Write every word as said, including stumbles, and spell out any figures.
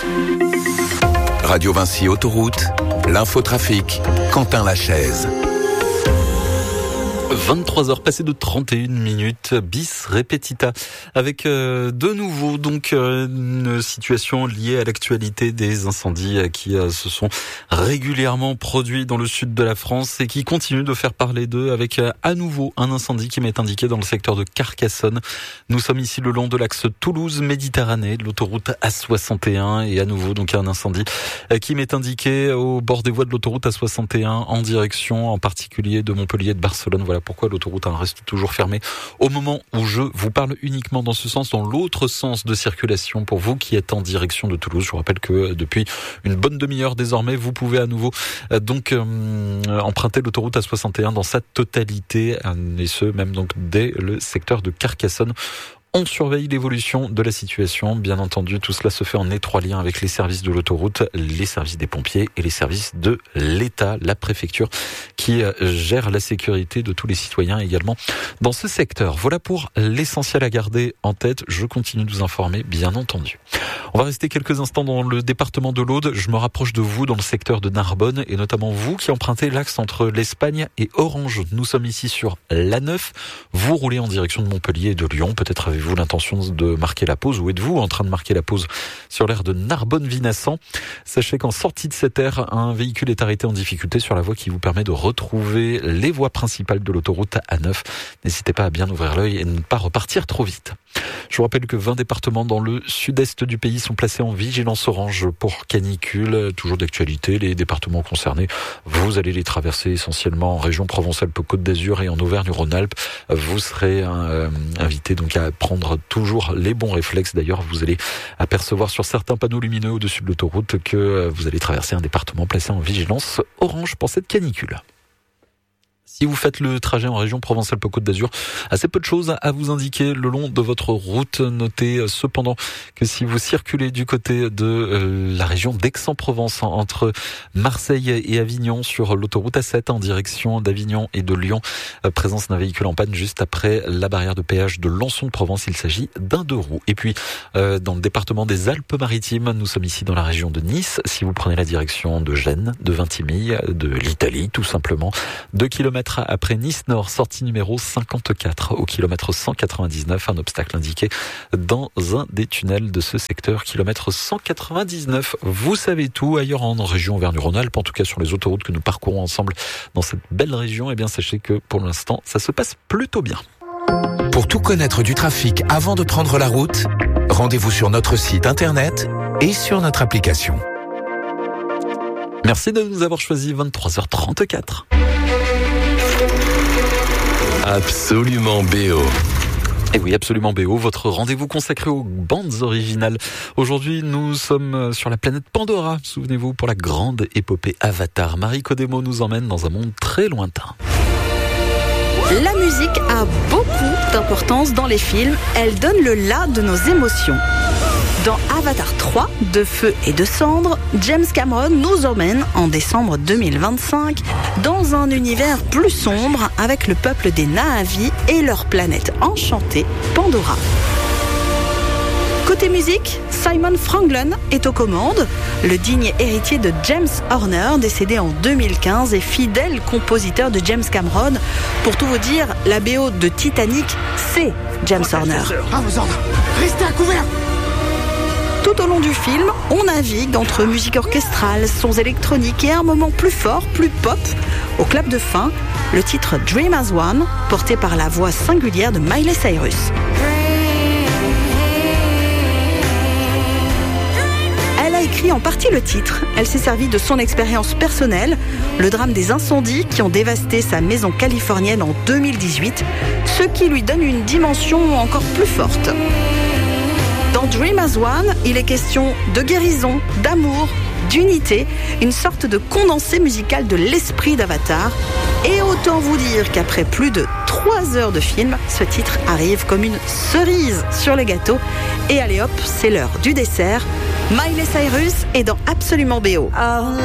Radio Vinci Autoroute, l'infotrafic, Quentin Lachaise. vingt-trois heures passées de trente et une minutes, bis repetita, avec euh, de nouveau donc euh, une situation liée à l'actualité des incendies euh, qui euh, se sont régulièrement produits dans le sud de la France et qui continuent de faire parler d'eux, avec euh, à nouveau un incendie qui m'est indiqué dans le secteur de Carcassonne. Nous sommes ici le long de l'axe Toulouse-Méditerranée, de l'autoroute A soixante et un, et à nouveau donc un incendie euh, qui m'est indiqué au bord des voies de l'autoroute A soixante et un en direction en particulier de Montpellier et de Barcelone. Voilà pourquoi l'autoroute reste toujours fermée au moment où je vous parle, uniquement dans ce sens. Dans l'autre sens de circulation, pour vous qui êtes en direction de Toulouse, je vous rappelle que depuis une bonne demi-heure désormais, vous pouvez à nouveau euh, donc euh, emprunter l'autoroute A soixante et un dans sa totalité, euh, et ce même donc dès le secteur de Carcassonne. On surveille l'évolution de la situation. Bien entendu, tout cela se fait en étroit lien avec les services de l'autoroute, les services des pompiers et les services de l'État, la préfecture, qui gère la sécurité de tous les citoyens également dans ce secteur. Voilà pour l'essentiel à garder en tête. Je continue de vous informer, bien entendu. On va rester quelques instants dans le département de l'Aude. Je me rapproche de vous dans le secteur de Narbonne, et notamment vous qui empruntez l'axe entre l'Espagne et Orange. Nous sommes ici sur l'A neuf. Vous roulez en direction de Montpellier et de Lyon. Peut-être avez-vous vous l'intention de marquer la pause, ou êtes-vous en train de marquer la pause sur l'aire de Narbonne-Vinassan? Sachez qu'en sortie de cette aire, un véhicule est arrêté en difficulté sur la voie qui vous permet de retrouver les voies principales de l'autoroute A neuf. N'hésitez pas à bien ouvrir l'œil et ne pas repartir trop vite. Je vous rappelle que vingt départements dans le sud-est du pays sont placés en vigilance orange pour canicule. Toujours d'actualité, les départements concernés, vous allez les traverser essentiellement en région Provence-Alpes-Côte d'Azur et en Auvergne-Rhône-Alpes. Vous serez euh, invité donc à prendre toujours les bons réflexes. D'ailleurs, vous allez apercevoir sur certains panneaux lumineux au-dessus de l'autoroute que vous allez traverser un département placé en vigilance orange pour cette canicule. Si vous faites le trajet en région Provence-Alpes-Côte d'Azur, assez peu de choses à vous indiquer le long de votre route. Notez cependant que si vous circulez du côté de euh, la région d'Aix-en-Provence, entre Marseille et Avignon, sur l'autoroute A sept en direction d'Avignon et de Lyon, euh, présence d'un véhicule en panne juste après la barrière de péage de Lançon-de-Provence. Il s'agit d'un deux roues. Et puis, euh, dans le département des Alpes-Maritimes, nous sommes ici dans la région de Nice. Si vous prenez la direction de Gênes, de Vintimille, de l'Italie, tout simplement, deux kilomètres après Nice-Nord, sortie numéro cinquante-quatre, au kilomètre cent quatre-vingt-dix-neuf, un obstacle indiqué dans un des tunnels de ce secteur, kilomètre cent quatre-vingt-dix-neuf. Vous savez tout. Ailleurs en région Auvergne-Rhône-Alpes, en tout cas sur les autoroutes que nous parcourons ensemble dans cette belle région, eh bien sachez que pour l'instant, ça se passe plutôt bien. Pour tout connaître du trafic avant de prendre la route, rendez-vous sur notre site internet et sur notre application. Merci de nous avoir choisi. Vingt-trois heures trente-quatre. Absolument B O. Et oui, Absolument B O, votre rendez-vous consacré aux bandes originales. Aujourd'hui, nous sommes sur la planète Pandora. Souvenez-vous, pour la grande épopée Avatar. Marie Codemo nous emmène dans un monde très lointain. La musique a beaucoup d'importance dans les films. Elle donne le là de nos émotions. Dans Avatar trois, de feu et de cendres, James Cameron nous emmène en décembre deux mille vingt-cinq dans un univers plus sombre avec le peuple des Na'vi et leur planète enchantée, Pandora. Côté musique, Simon Franklin est aux commandes. Le digne héritier de James Horner, décédé en deux mille quinze, et fidèle compositeur de James Cameron. Pour tout vous dire, la B O de Titanic, c'est James Horner. À vos ordres, restez à couvert. Tout au long du film, on navigue entre musique orchestrale, sons électroniques et un moment plus fort, plus pop. Au clap de fin, le titre Dream as One, porté par la voix singulière de Miley Cyrus. Elle a écrit en partie le titre. Elle s'est servie de son expérience personnelle, le drame des incendies qui ont dévasté sa maison californienne en deux mille dix-huit, ce qui lui donne une dimension encore plus forte. Dans Dream as One, il est question de guérison, d'amour, d'unité, une sorte de condensé musical de l'esprit d'Avatar. Et autant vous dire qu'après plus de trois heures de film, ce titre arrive comme une cerise sur le gâteau. Et allez hop, c'est l'heure du dessert. Miley Cyrus est dans Absolument B O.